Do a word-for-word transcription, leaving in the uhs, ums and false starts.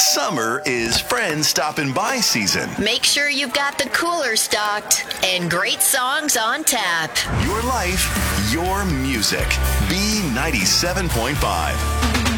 Summer is friends stopping by season. Make sure you've got the cooler stocked and great songs on tap. Your life, your music. B ninety-seven point five.